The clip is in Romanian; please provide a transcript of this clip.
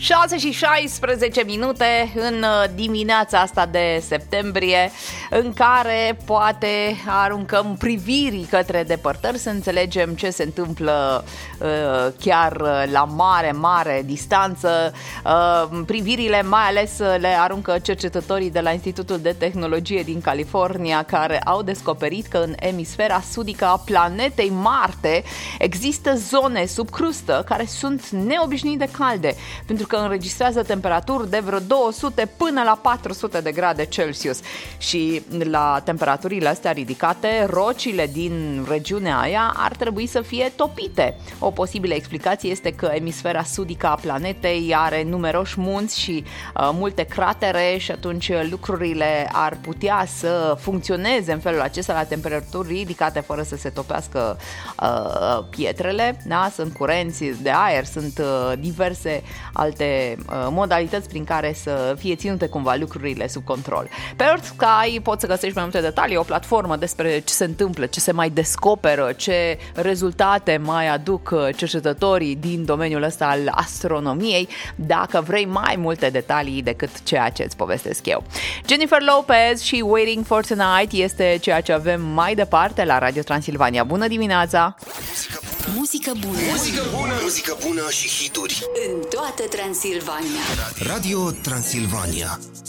6 și 16 minute în dimineața asta de septembrie, în care poate aruncăm priviri către depărtări să înțelegem ce se întâmplă chiar la mare distanță. Privirile mai ales le aruncă cercetătorii de la Institutul de Tehnologie din California, care au descoperit că în emisfera sudică a planetei Marte există zone sub crustă care sunt neobișnuit de calde, pentru că înregistrează temperaturi de vreo 200 până la 400 de grade Celsius. Și la temperaturile astea ridicate, rocile din regiunea aia ar trebui să fie topite. O posibilă explicație este că emisfera sudică a planetei are numeroși munți și multe cratere și atunci lucrurile ar putea să funcționeze în felul acesta la temperaturi ridicate fără să se topească pietrele. Da? Sunt curenți de aer, sunt diverse alte modalități prin care să fie ținute cumva lucrurile sub control. Pe Earth Sky poți să găsești mai multe detalii, o platformă despre ce se întâmplă, ce se mai descoperă, ce rezultate mai aduc cercetătorii din domeniul ăsta al astronomiei, dacă vrei mai multe detalii decât ceea ce îți povestesc eu. Jennifer Lopez și Waiting for Tonight este ceea ce avem mai departe la Radio Transilvania. Bună dimineața! Muzică bună. Muzică bună. Muzică bună și hituri în toată Transilvania. Radio Transilvania.